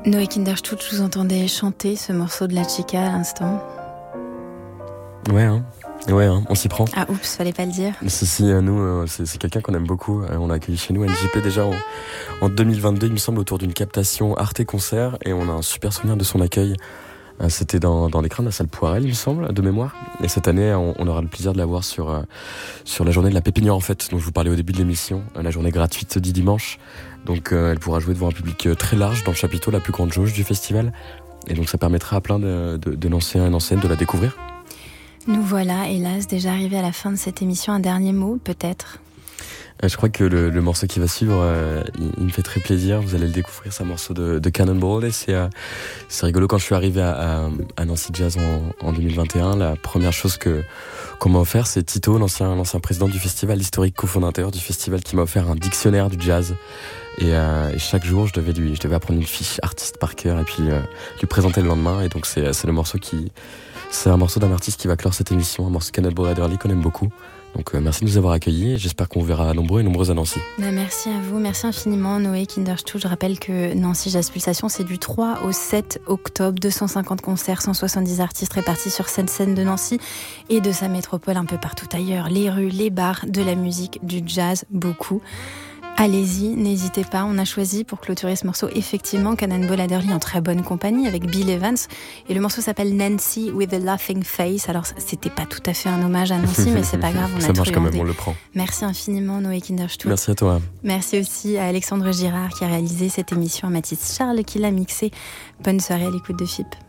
Noé Kinderstutz, je vous entendais chanter ce morceau de La Chica à l'instant. Ouais, on s'y prend. Ah oups, fallait pas le dire. Si, nous, c'est quelqu'un qu'on aime beaucoup. On a accueilli chez nous NJP déjà en 2022, il me semble, autour d'une captation Arte Concert, et on a un super souvenir de son accueil. C'était dans l'écran de la salle Poirel, il me semble, de mémoire. Et cette année, on aura le plaisir de la voir sur la journée de la Pépinière, en fait, dont je vous parlais au début de l'émission. La journée gratuite dit dimanche. Donc elle pourra jouer devant un public très large dans le chapiteau, la plus grande jauge du festival. Et donc ça permettra à plein de Nancéens et Nancéennes de la découvrir. Nous voilà, hélas, déjà arrivés à la fin de cette émission. Un dernier mot, peut-être? Je crois que le morceau qui va suivre, il me fait très plaisir. Vous allez le découvrir, c'est un morceau de Cannonball. Et c'est rigolo, quand je suis arrivé à Nancy Jazz en 2021, la première chose qu'on m'a offert, c'est Tito, l'ancien président du festival, l'historique cofondateur du festival, qui m'a offert un dictionnaire du jazz. Et chaque jour, je devais apprendre une fiche artiste par cœur et puis lui présenter le lendemain. Et donc c'est un morceau d'un artiste qui va clore cette émission, un morceau de Cannonball Adderley qu'on aime beaucoup. Donc merci de nous avoir accueillis et j'espère qu'on vous verra nombreux et nombreuses à Nancy. Merci à vous, merci infiniment Noé Kinderstutz. Je rappelle que Nancy Jazz Pulsation, c'est du 3 au 7 octobre, 250 concerts, 170 artistes répartis sur cette scène de Nancy et de sa métropole un peu partout ailleurs. Les rues, les bars, de la musique, du jazz, beaucoup. Allez-y, n'hésitez pas. On a choisi pour clôturer ce morceau effectivement Cannonball Adderley en très bonne compagnie avec Bill Evans, et le morceau s'appelle Nancy with a Laughing Face. Alors c'était pas tout à fait un hommage à Nancy, mais c'est pas grave, on a ça marche quand même, on le prend. Merci infiniment Noé Kinderstutz. Merci à toi. Merci aussi à Alexandre Girard qui a réalisé cette émission, à Mathis Charles qui l'a mixé. Bonne soirée à l'écoute de FIP.